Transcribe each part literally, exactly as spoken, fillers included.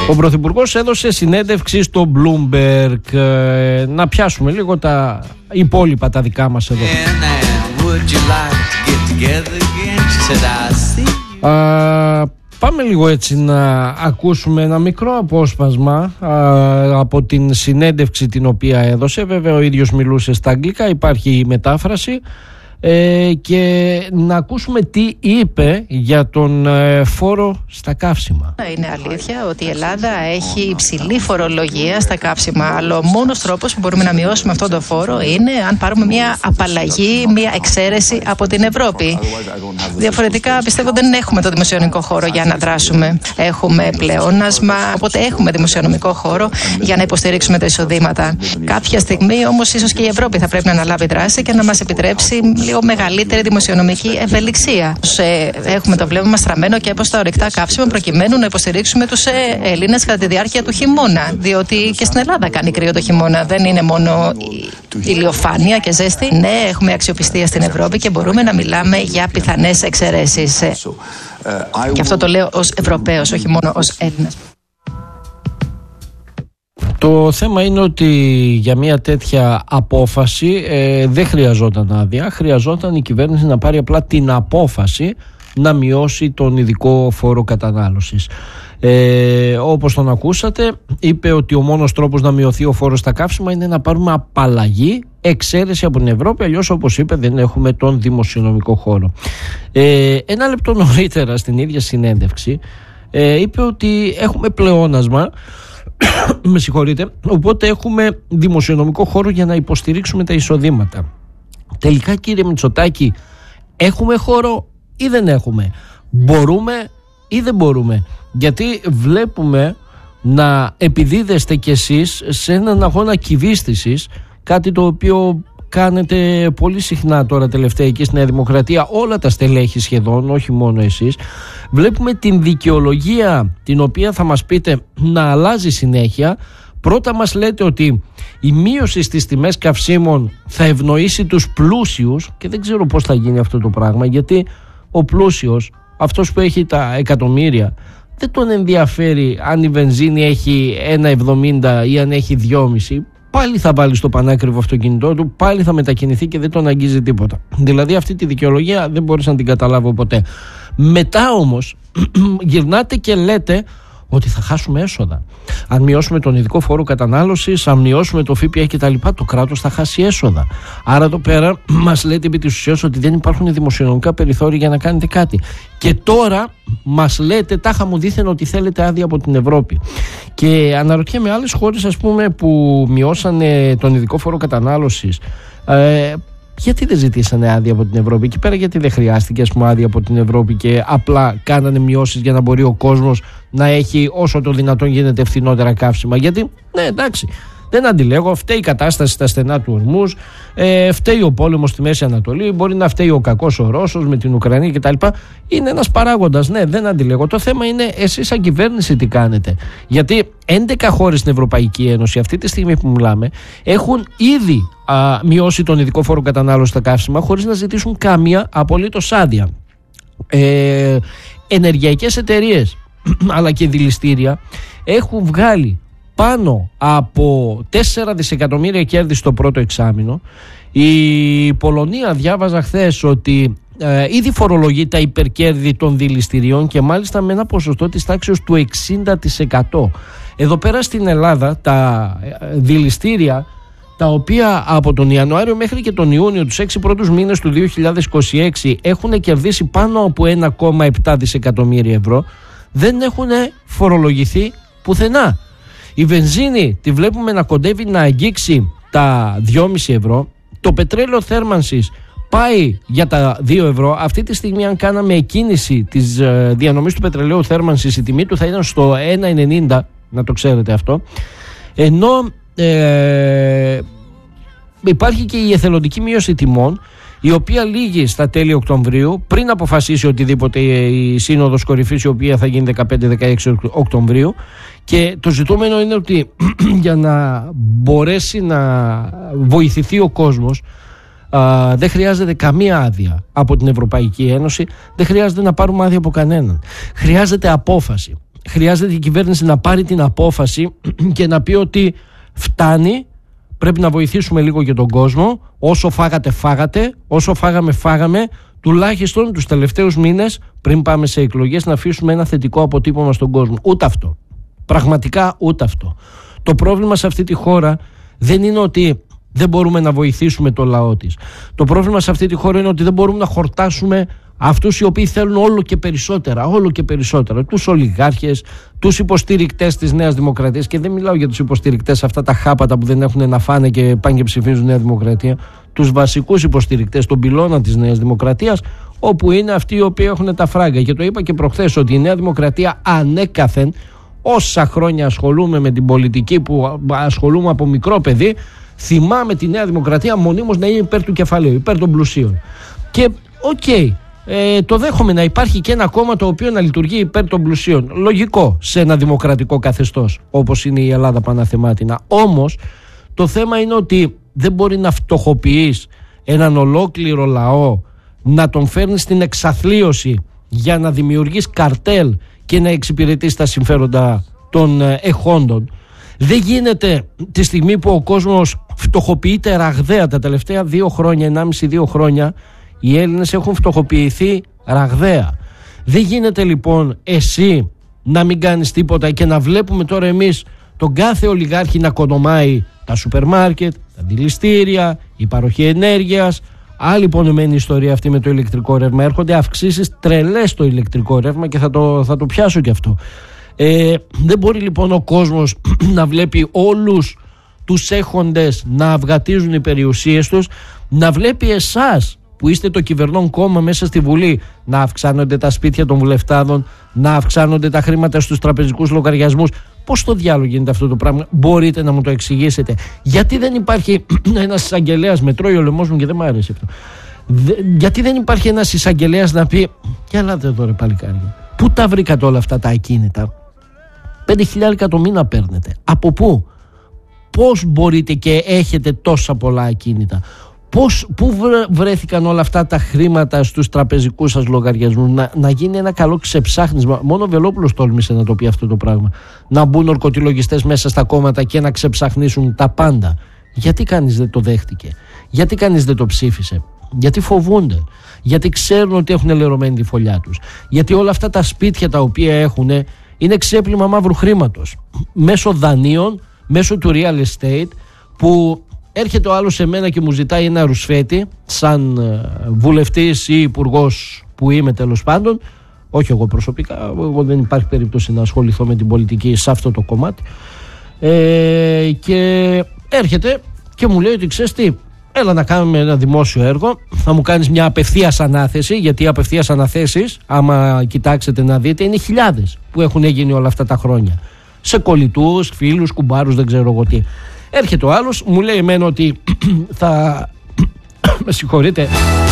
Ο Πρωθυπουργός έδωσε συνέντευξη στο Bloomberg. Ε, να πιάσουμε λίγο τα υπόλοιπα τα δικά μας εδώ. Α, πάμε λίγο έτσι να ακούσουμε ένα μικρό απόσπασμα α, από την συνέντευξη την οποία έδωσε. Βέβαια ο ίδιος μιλούσε στα αγγλικά, υπάρχει η μετάφραση. Ε, και να ακούσουμε τι είπε για τον ε, φόρο στα καύσιμα. Είναι αλήθεια ότι η Ελλάδα έχει υψηλή φορολογία στα καύσιμα, αλλά ο μόνος τρόπος που μπορούμε να μειώσουμε αυτόν τον φόρο είναι αν πάρουμε μια απαλλαγή, μια εξαίρεση από την Ευρώπη. Διαφορετικά πιστεύω δεν έχουμε το δημοσιονομικό χώρο για να δράσουμε. Έχουμε πλεόνασμα, οπότε έχουμε δημοσιονομικό χώρο για να υποστηρίξουμε τα εισοδήματα. Κάποια στιγμή όμως ίσως και η Ευρώπη θα πρέπει να αναλάβει δράση και να μας επιτρέψει λίγο μεγαλύτερη δημοσιονομική ευελιξία. Έχουμε το βλέμμα μας στραμμένο και προς τα ορυκτά καύσιμα προκειμένου να υποστηρίξουμε τους Έλληνες κατά τη διάρκεια του χειμώνα. Διότι και στην Ελλάδα κάνει κρύο το χειμώνα. Δεν είναι μόνο ηλιοφάνεια και ζέστη. Ναι, έχουμε αξιοπιστία στην Ευρώπη και μπορούμε να μιλάμε για πιθανές εξαιρέσεις. Και αυτό το λέω ως Ευρωπαίος, όχι μόνο ως Έλληνας. Το θέμα είναι ότι για μια τέτοια απόφαση ε, δεν χρειαζόταν άδεια, χρειαζόταν η κυβέρνηση να πάρει απλά την απόφαση να μειώσει τον ειδικό φόρο κατανάλωσης. Ε, όπως τον ακούσατε, είπε ότι ο μόνος τρόπος να μειωθεί ο φόρος στα καύσιμα είναι να πάρουμε απαλλαγή, εξαίρεση από την Ευρώπη, αλλιώς όπως είπε δεν έχουμε τον δημοσιονομικό χώρο. Ε, ένα λεπτό νωρίτερα στην ίδια συνέντευξη ε, είπε ότι έχουμε πλεόνασμα, με συγχωρείτε, οπότε έχουμε δημοσιονομικό χώρο για να υποστηρίξουμε τα εισοδήματα. Τελικά, κύριε Μητσοτάκη, έχουμε χώρο ή δεν έχουμε? Μπορούμε ή δεν μπορούμε? Γιατί βλέπουμε να επιδίδεστε κι εσείς σε έναν αγώνα κυβίστησης, κάτι το οποίο κάνετε πολύ συχνά τώρα τελευταία εκεί στη Νέα Δημοκρατία, όλα τα στελέχη σχεδόν, όχι μόνο εσείς. Βλέπουμε την δικαιολογία την οποία θα μας πείτε να αλλάζει συνέχεια. Πρώτα μας λέτε ότι η μείωση στις τιμές καυσίμων θα ευνοήσει τους πλούσιους και δεν ξέρω πώς θα γίνει αυτό το πράγμα, γιατί ο πλούσιος, αυτός που έχει τα εκατομμύρια, δεν τον ενδιαφέρει αν η βενζίνη έχει ένα εβδομήντα ή αν έχει δυόμισι. Πάλι θα βάλει στο πανάκριβο αυτοκίνητό του, πάλι θα μετακινηθεί και δεν τον αγγίζει τίποτα. Δηλαδή αυτή τη δικαιολογία δεν μπορούσα να την καταλάβω ποτέ. Μετά όμως γυρνάτε και λέτε ότι θα χάσουμε έσοδα. Αν μειώσουμε τον ειδικό φόρο κατανάλωσης, αν μειώσουμε το ΦΠΑ κτλ., το κράτος θα χάσει έσοδα. Άρα εδώ πέρα μας λέτε επί της ουσίας ότι δεν υπάρχουν δημοσιονομικά περιθώρια για να κάνετε κάτι. Και τώρα μας λέτε, τάχα μου δήθεν, ότι θέλετε άδεια από την Ευρώπη. Και αναρωτιέμαι, άλλες χώρες ας πούμε που μειώσανε τον ειδικό φόρο κατανάλωσης, ε, γιατί δεν ζητήσανε άδεια από την Ευρώπη? Εκεί πέρα γιατί δεν χρειάστηκε ας πούμε άδεια από την Ευρώπη και απλά κάνανε μειώσεις για να μπορεί ο κόσμος να έχει όσο το δυνατόν γίνεται φθηνότερα καύσιμα? Γιατί, ναι, εντάξει, δεν αντιλέγω, φταίει η κατάσταση στα στενά του Ορμούζ, ε, φταίει ο πόλεμος στη Μέση Ανατολή, μπορεί να φταίει ο κακός ο Ρώσος με την Ουκρανία κτλ. Είναι ένας παράγοντας, ναι, δεν αντιλέγω. Το θέμα είναι εσείς σαν κυβέρνηση τι κάνετε. Γιατί έντεκα χώρες στην Ευρωπαϊκή Ένωση αυτή τη στιγμή που μιλάμε έχουν ήδη α, μειώσει τον ειδικό φόρο κατανάλωσης στα καύσιμα χωρίς να ζητήσουν καμία απολύτως άδεια. Ε, ενεργειακές εταιρείες αλλά και δηληστήρια έχουν βγάλει πάνω από τέσσερα δισεκατομμύρια κέρδη στο πρώτο εξάμηνο. Η Πολωνία, διάβαζα χθες ότι ε, ήδη φορολογεί τα υπερκέρδη των δηληστηριών και μάλιστα με ένα ποσοστό της τάξης του εξήντα τοις εκατό. Εδώ πέρα στην Ελλάδα τα δηληστήρια, τα οποία από τον Ιανουάριο μέχρι και τον Ιούνιο, τους έξι πρώτους μήνες του δύο χιλιάδες είκοσι έξι, έχουν κερδίσει πάνω από ένα κόμμα επτά δισεκατομμύρια ευρώ, δεν έχουν φορολογηθεί πουθενά. Η βενζίνη τη βλέπουμε να κοντεύει να αγγίξει τα δυόμισι ευρώ. Το πετρέλαιο θέρμανσης πάει για τα δύο ευρώ. Αυτή τη στιγμή αν κάναμε εκκίνηση της ε, διανομής του πετρελαίου θέρμανσης, η τιμή του θα ήταν στο ένα ενενήντα, να το ξέρετε αυτό. Ενώ ε, υπάρχει και η εθελοντική μείωση τιμών, η οποία λήγει στα τέλη Οκτωβρίου, πριν αποφασίσει οτιδήποτε η Σύνοδος Κορυφής, η οποία θα γίνει δεκαπέντε με δεκαέξι Οκτωβρίου. Και το ζητούμενο είναι ότι για να μπορέσει να βοηθηθεί ο κόσμος, α, δεν χρειάζεται καμία άδεια από την Ευρωπαϊκή Ένωση, δεν χρειάζεται να πάρουμε άδεια από κανέναν. Χρειάζεται απόφαση. χρειάζεται η κυβέρνηση να πάρει την απόφαση και να πει ότι φτάνει, πρέπει να βοηθήσουμε λίγο και τον κόσμο, όσο φάγατε φάγατε, όσο φάγαμε φάγαμε, τουλάχιστον τους τελευταίους μήνες πριν πάμε σε εκλογές να αφήσουμε ένα θετικό αποτύπωμα στον κόσμο. Ούτε αυτό. Πραγματικά ούτε αυτό. Το πρόβλημα σε αυτή τη χώρα δεν είναι ότι δεν μπορούμε να βοηθήσουμε το λαό της. Το πρόβλημα σε αυτή τη χώρα είναι ότι δεν μπορούμε να χορτάσουμε αυτούς οι οποίοι θέλουν όλο και περισσότερα, όλο και περισσότερα. Τους ολιγάρχες, τους υποστηρικτές της Νέας Δημοκρατίας, και δεν μιλάω για τους υποστηρικτές αυτά τα χάπατα που δεν έχουν να φάνε και πάνε και ψηφίζουν Νέα Δημοκρατία, τους βασικούς υποστηρικτές, τον πυλώνα της Νέας Δημοκρατίας, όπου είναι αυτοί οι οποίοι έχουν τα φράγκα. Και το είπα και προχθές ότι η Νέα Δημοκρατία ανέκαθεν, όσα χρόνια ασχολούμαι με την πολιτική που ασχολούμαι από μικρό παιδί, θυμάμαι τη Νέα Δημοκρατία μονίμως να είναι υπέρ του κεφαλαίου, υπέρ των πλουσίων. Και οκ, okay, ε, το δέχομαι να υπάρχει και ένα κόμμα το οποίο να λειτουργεί υπέρ των πλουσίων. Λογικό σε ένα δημοκρατικό καθεστώς όπως είναι η Ελλάδα παναθεμάτινα. Όμως το θέμα είναι ότι δεν μπορεί να φτωχοποιείς έναν ολόκληρο λαό, να τον φέρνεις στην εξαθλίωση για να δημιουργείς καρτέλ και να εξυπηρετείς τα συμφέροντα των εχόντων. Δεν γίνεται τη στιγμή που ο κόσμος φτωχοποιείται ραγδαία. Τα τελευταία δύο χρόνια, ενάμιση δύο χρόνια, οι Έλληνες έχουν φτωχοποιηθεί ραγδαία. Δεν γίνεται λοιπόν εσύ να μην κάνεις τίποτα και να βλέπουμε τώρα εμείς τον κάθε ολιγάρχη να κονομάει τα σούπερ μάρκετ, τα δηληστήρια, η παροχή ενέργειας. Άλλη πονεμένη ιστορία αυτή με το ηλεκτρικό ρεύμα. Έρχονται αυξήσεις τρελές στο ηλεκτρικό ρεύμα και θα το, θα το πιάσω και αυτό. Ε, δεν μπορεί λοιπόν ο κόσμος να βλέπει όλους τους έχοντες να αυγατίζουν οι περιουσίες τους, να βλέπει εσάς που είστε το κυβερνών κόμμα μέσα στη Βουλή να αυξάνονται τα σπίτια των βουλευτάδων, να αυξάνονται τα χρήματα στους τραπεζικούς λογαριασμούς. Πώς στο διάλογο γίνεται αυτό το πράγμα? Μπορείτε να μου το εξηγήσετε? Γιατί δεν υπάρχει ένας εισαγγελέας? Με τρώει ο λαιμός μου και δεν μου άρεσε αυτό. Δε, γιατί δεν υπάρχει ένας εισαγγελέας να πει για ελάτε εδώ ρε παλικάρια, πού τα βρήκατε όλα αυτά τα ακίνητα? Πέντε χιλιάρικα το μήνα παίρνετε. Από πού? Πώς μπορείτε και έχετε τόσα πολλά ακίνητα? Πώς, πού βρέθηκαν όλα αυτά τα χρήματα στους τραπεζικούς σας λογαριασμούς? Να, να γίνει ένα καλό ξεψάχνισμα. Μόνο ο Βελόπουλος τόλμησε να το πει αυτό το πράγμα. Να μπουν ορκωτιλογιστές μέσα στα κόμματα και να ξεψαχνίσουν τα πάντα. Γιατί κανείς δεν το δέχτηκε? Γιατί κανείς δεν το ψήφισε? Γιατί φοβούνται? Γιατί ξέρουν ότι έχουν ελερωμένη τη φωλιά τους? Γιατί όλα αυτά τα σπίτια τα οποία έχουν είναι ξέπλυμα μαύρου χρήματος. Μέσω δανείων, μέσω του real estate, που έρχεται ο άλλος σε μένα και μου ζητάει ένα ρουσφέτη σαν βουλευτής ή υπουργός που είμαι, τέλος πάντων. Όχι εγώ προσωπικά, εγώ δεν υπάρχει περίπτωση να ασχοληθώ με την πολιτική σε αυτό το κομμάτι. Ε, και έρχεται και μου λέει ότι ξέρεις τι, έλα να κάνουμε ένα δημόσιο έργο, θα μου κάνεις μια απευθείας ανάθεση, γιατί οι απευθείας αναθέσεις, άμα κοιτάξετε να δείτε, είναι χιλιάδες που έχουν γίνει όλα αυτά τα χρόνια. Σε κολλητούς, φίλους, κουμπάρους, δεν ξέρω εγώ τι. Έρχεται ο άλλος, μου λέει εμένα ότι θα... με συγχωρείτε,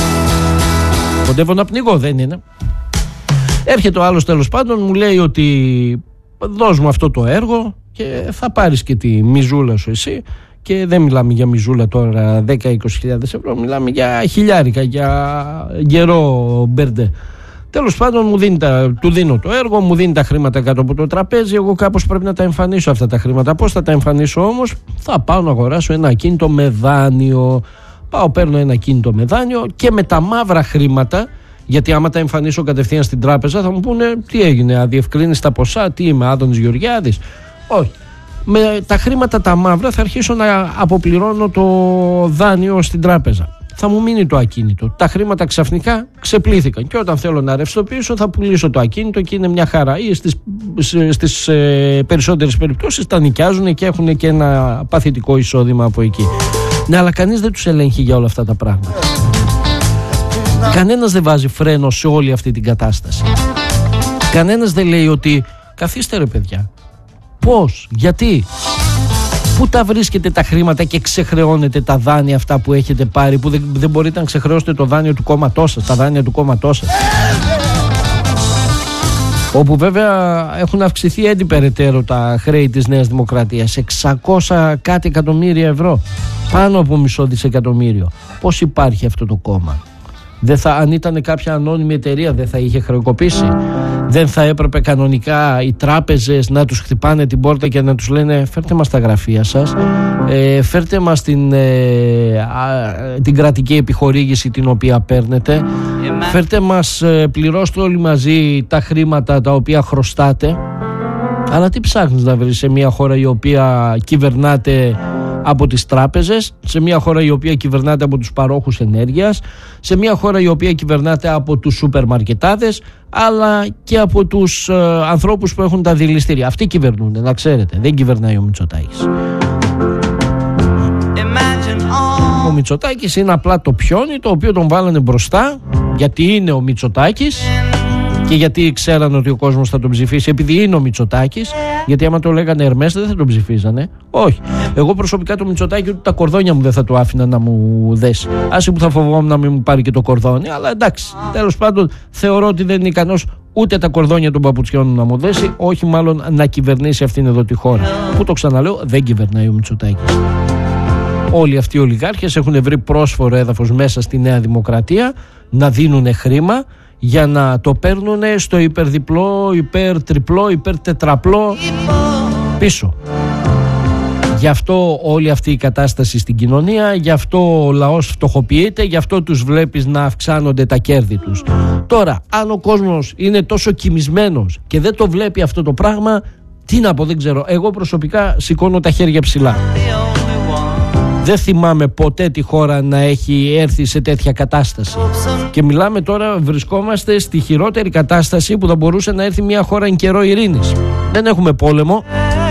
κοντεύω να πνιγώ, δεν είναι? Έρχεται ο άλλος τέλος πάντων, μου λέει ότι δώσ' μου αυτό το έργο και θα πάρεις και τη μιζούλα σου εσύ. Και δεν μιλάμε για μιζούλα τώρα δέκα με είκοσι χιλιάδες ευρώ, μιλάμε για χιλιάρικα, για γερό μπερντέ. Τέλος πάντων μου δίνει τα, του δίνω το έργο, μου δίνει τα χρήματα κάτω από το τραπέζι, εγώ κάπως πρέπει να τα εμφανίσω αυτά τα χρήματα. Πώς θα τα εμφανίσω όμως? Θα πάω να αγοράσω ένα ακίνητο με δάνειο. Πάω, παίρνω ένα ακίνητο με δάνειο και με τα μαύρα χρήματα, γιατί άμα τα εμφανίσω κατευθείαν στην τράπεζα θα μου πούνε τι έγινε, αδιευκρίνεις τα ποσά, τι είμαι, Άδωνης Γεωργιάδης? Όχι. Με τα χρήματα τα μαύρα θα αρχίσω να αποπληρώνω το δάνειο στην τράπεζα. Θα μου μείνει το ακίνητο. Τα χρήματα ξαφνικά ξεπλήθηκαν. Και όταν θέλω να ρευστοποιήσω, θα πουλήσω το ακίνητο και είναι μια χαρά. Ή στις, στις ε, περισσότερες περιπτώσεις τα νοικιάζουν και έχουν και ένα παθητικό εισόδημα από εκεί. Ναι, αλλά κανείς δεν τους ελέγχει για όλα αυτά τα πράγματα. Κανένας δεν βάζει φρένο σε όλη αυτή την κατάσταση. Κανένας δεν λέει ότι καθίστε ρε παιδιά. Πώς, γιατί, πού τα βρίσκετε τα χρήματα και ξεχρεώνετε τα δάνεια αυτά που έχετε πάρει, που δεν, δεν μπορείτε να ξεχρεώσετε το δάνειο του κόμματός σας, τα δάνεια του κόμματός σας, όπου βέβαια έχουν αυξηθεί έντι περαιτέρω τα χρέη της Νέας Δημοκρατίας, εξακόσια κάτι εκατομμύρια ευρώ, πάνω από μισό δισεκατομμύριο. Πώς υπάρχει αυτό το κόμμα? Δεν θα, αν ήταν κάποια ανώνυμη εταιρεία δεν θα είχε χρεοκοπήσει? Δεν θα έπρεπε κανονικά οι τράπεζες να τους χτυπάνε την πόρτα και να τους λένε φέρτε μας τα γραφεία σας, ε, φέρτε μας την, ε, α, την κρατική επιχορήγηση την οποία παίρνετε, φέρτε μας, ε, πληρώστε όλοι μαζί τα χρήματα τα οποία χρωστάτε. Αλλά τι ψάχνεις να βρεις σε μια χώρα η οποία κυβερνάται από τις τράπεζες, σε μια χώρα η οποία κυβερνάται από τους παρόχους ενέργειας, σε μια χώρα η οποία κυβερνάται από τους σούπερ μαρκετάδες, αλλά και από τους ε, ανθρώπους που έχουν τα δηληστήρια. Αυτοί κυβερνούν, να ξέρετε, δεν κυβερνάει ο Μητσοτάκης. Ο Μητσοτάκης είναι απλά το πιόνι το οποίο τον βάλανε μπροστά, γιατί είναι ο Μητσοτάκης και γιατί ξέραν ότι ο κόσμος θα τον ψηφίσει, επειδή είναι ο Μητσοτάκης. Γιατί άμα το λέγανε Ερμές δεν θα τον ψηφίζανε. Όχι. Εγώ προσωπικά το Μητσοτάκη ούτε τα κορδόνια μου δεν θα το άφηνα να μου δέσει. Άσε που θα φοβόμουν να μην μου πάρει και το κορδόνι, αλλά εντάξει. Τέλος πάντων, θεωρώ ότι δεν είναι ικανός ούτε τα κορδόνια των παπουτσιών να μου δέσει, όχι μάλλον να κυβερνήσει αυτήν εδώ τη χώρα. Που το ξαναλέω, δεν κυβερνάει ο Μητσοτάκης. Όλοι αυτοί οι ολιγάρχες έχουν βρει πρόσφορο έδαφος μέσα στη Νέα Δημοκρατία να δίνουν χρήμα για να το παίρνουν στο υπερδιπλό, υπερτριπλό, υπερτετραπλό πίσω. Γι' αυτό όλη αυτή η κατάσταση στην κοινωνία, γι' αυτό ο λαός φτωχοποιείται, γι' αυτό τους βλέπεις να αυξάνονται τα κέρδη τους. Τώρα, αν ο κόσμος είναι τόσο κοιμισμένος και δεν το βλέπει αυτό το πράγμα, τι να πω, δεν ξέρω. Εγώ προσωπικά σηκώνω τα χέρια ψηλά. Δεν θυμάμαι ποτέ τη χώρα να έχει έρθει σε τέτοια κατάσταση. Και μιλάμε τώρα, βρισκόμαστε στη χειρότερη κατάσταση που θα μπορούσε να έρθει μια χώρα εν καιρό ειρήνης. Δεν έχουμε πόλεμο.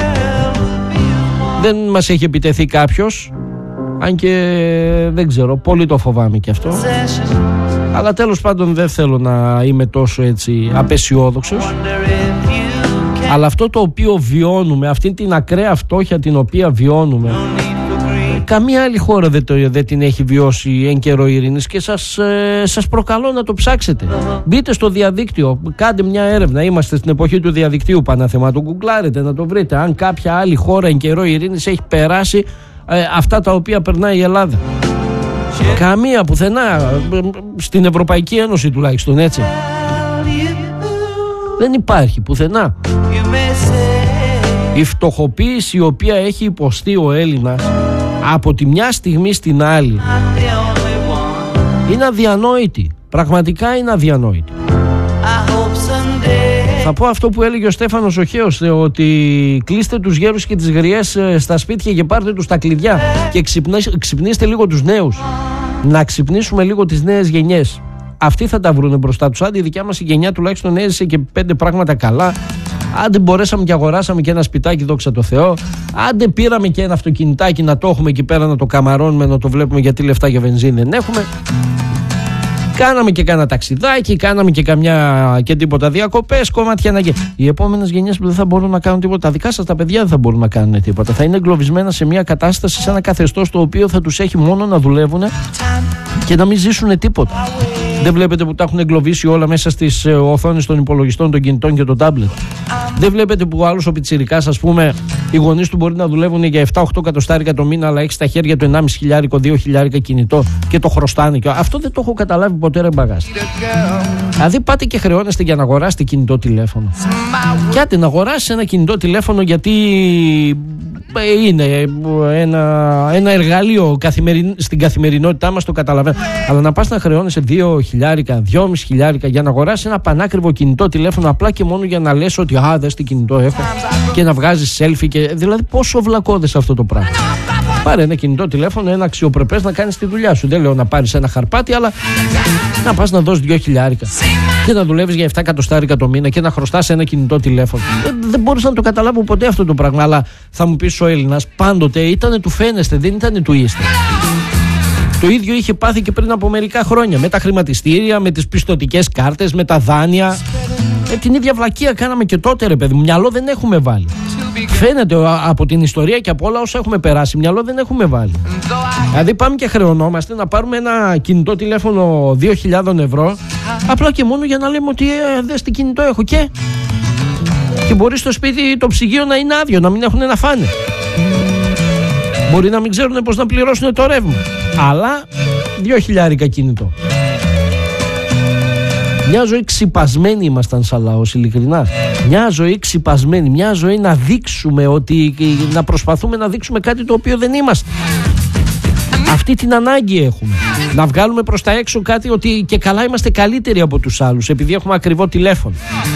Δεν μας έχει επιτεθεί κάποιος. Αν και δεν ξέρω, πολύ το φοβάμαι και αυτό. Αλλά τέλος πάντων δεν θέλω να είμαι τόσο έτσι απεσιόδοξος. Αλλά αυτό το οποίο βιώνουμε, αυτή την ακραία φτώχεια την οποία βιώνουμε, καμία άλλη χώρα δεν, το, δεν την έχει βιώσει εν καιρό ειρήνης και σας, ε, σας προκαλώ να το ψάξετε. Μπείτε στο διαδίκτυο, κάντε μια έρευνα. Είμαστε στην εποχή του διαδικτύου, πανάθεμα. Το γκουγκλάρετε να το βρείτε. Αν κάποια άλλη χώρα εν καιρό ειρήνης έχει περάσει ε, αυτά τα οποία περνάει η Ελλάδα. Καμία, πουθενά, στην Ευρωπαϊκή Ένωση τουλάχιστον, έτσι. Δεν υπάρχει πουθενά. Η φτωχοποίηση η οποία έχει υποστεί ο Έλληνας από τη μια στιγμή στην άλλη είναι αδιανόητη. Πραγματικά είναι αδιανόητη. Θα πω αυτό που έλεγε ο Στέφανος ο Χέος, ότι κλείστε τους γέρους και τις γριές στα σπίτια και πάρτε τους τα κλειδιά και ξυπνήστε λίγο τους νέους. Να ξυπνήσουμε λίγο τις νέες γενιές. Αυτοί θα τα βρούνε μπροστά τους. Άντε η δικιά μας η γενιά τουλάχιστον έζησε και πέντε πράγματα καλά. Άντε μπορέσαμε και αγοράσαμε και ένα σπιτάκι, δόξα τω Θεώ. Άντε πήραμε και ένα αυτοκινητάκι να το έχουμε εκεί πέρα, να το καμαρώνουμε, να το βλέπουμε, γιατί λεφτά για βενζίνη δεν έχουμε. Κάναμε και κάνα ταξιδάκι, κάναμε και καμιά και τίποτα διακοπές, κομμάτια να γίνει. Οι επόμενες γενιές που δεν θα μπορούν να κάνουν τίποτα, τα δικά σας τα παιδιά δεν θα μπορούν να κάνουν τίποτα. Θα είναι εγκλωβισμένα σε μια κατάσταση, σε ένα καθεστώς το οποίο θα τους έχει μόνο να δουλεύουν και να μην ζήσουν τίποτα. Δεν βλέπετε που τα έχουν εγκλωβίσει όλα μέσα στις οθόνες των υπολογιστών, των κινητών και των τάμπλετ? Δεν βλέπετε που ο άλλος ο πιτσιρικάς, ας πούμε, οι γονείς του μπορεί να δουλεύουν για επτά οκτώ εκατοστάρικα το μήνα, αλλά έχει στα χέρια του ενάμιση χιλιάρικο, δύο χιλιάρικα κινητό και το χρωστάνε? Και αυτό δεν το έχω καταλάβει ποτέ, ρε μπαγάς. Δηλαδή πάτε και χρεώνεστε για να αγοράσετε κινητό τηλέφωνο. Και άντε να αγοράσεις ένα κινητό τηλέφωνο, γιατί είναι ένα, ένα εργαλείο καθημεριν, στην καθημερινότητά μας, το καταλαβαίνω. Αλλά να πας να χρεώνεσαι δύο χιλιάρικα, δυόμισι χιλιάρικα για να αγοράσεις ένα πανάκριβο κινητό τηλέφωνο, απλά και μόνο για να λες ότι α, δες τι κινητό έχω, και να βγάζεις selfie και... Δηλαδή πόσο βλακώδες αυτό το πράγμα. Πάρε ένα κινητό τηλέφωνο, ένα αξιοπρεπές, να κάνεις τη δουλειά σου. Δεν λέω να πάρεις ένα χαρπάτι, αλλά να πας να δώσεις δύο χιλιάρικα και να δουλεύεις για επτά εκατοστάρικα το μήνα και να χρωστάς ένα κινητό τηλέφωνο. Δεν, δεν μπορούσα να το καταλάβω ποτέ αυτό το πράγμα. Αλλά θα μου πεις, ο Έλληνας πάντοτε ήταν του φαίνεστε, δεν ήταν του είστε. Το ίδιο είχε πάθει και πριν από μερικά χρόνια με τα χρηματιστήρια, με τις πιστωτικές κάρτες, με τα δάνεια. Ε, την ίδια βλακεία κάναμε και τότε, ρε παιδί μου. Μυαλό δεν έχουμε βάλει. Φαίνεται από την ιστορία και από όλα όσα έχουμε περάσει, μυαλό δεν έχουμε βάλει. Δηλαδή πάμε και χρεωνόμαστε να πάρουμε ένα κινητό τηλέφωνο δύο χιλιάδες ευρώ, απλά και μόνο για να λέμε ότι ε, δες τι κινητό έχω. Και και μπορεί στο σπίτι το ψυγείο να είναι άδειο, να μην έχουν να φάνε. Μπορεί να μην ξέρουν πώς να πληρώσουν το ρεύμα, αλλά δύο χιλιάρικα κινητό. Μια ζωή ξυπασμένη ήμασταν σαν λαός, ειλικρινά. Μια ζωή ξυπασμένη, μια ζωή να δείξουμε ότι, να προσπαθούμε να δείξουμε κάτι το οποίο δεν είμαστε. Αυτή την ανάγκη έχουμε. Να βγάλουμε προς τα έξω κάτι ότι και καλά είμαστε καλύτεροι από τους άλλους επειδή έχουμε ακριβό τηλέφωνο.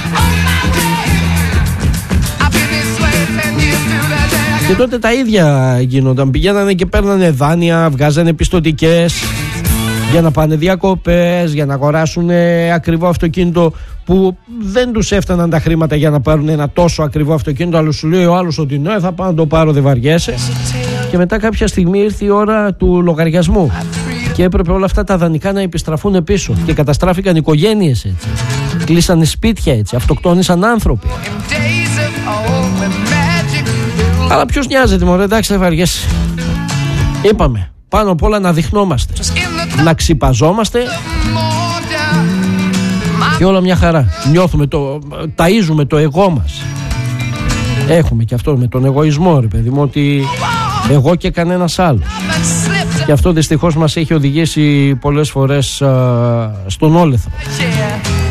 Και τότε τα ίδια γίνονταν. Πηγαίνανε και παίρνανε δάνεια, βγάζανε πιστωτικές για να πάνε διακοπές, για να αγοράσουν ακριβό αυτοκίνητο που δεν τους έφταναν τα χρήματα για να πάρουν ένα τόσο ακριβό αυτοκίνητο. Αλλά σου λέει ο άλλος ότι ναι, θα πάω να το πάρω, δεν βαριέσαι. Και μετά κάποια στιγμή ήρθε η ώρα του λογαριασμού και έπρεπε όλα αυτά τα δανεικά να επιστραφούν πίσω. Και καταστράφηκαν οικογένειες έτσι. Κλείσανε σπίτια έτσι, αυτοκτόνησαν άνθρωποι. Αλλά ποιος νοιάζεται μωρέ, εντάξει, δεν βαριέσαι. Είπαμε, πάνω απ' όλα να δειχνόμαστε, να ξυπαζόμαστε και όλα μια χαρά. Νιώθουμε, το, ταΐζουμε το εγώ μας. Έχουμε και αυτό με τον εγωισμό, ρε παιδί μου, ότι εγώ και κανένας άλλος. Και αυτό δυστυχώς μας έχει οδηγήσει πολλές φορές α, στον όλεθρο.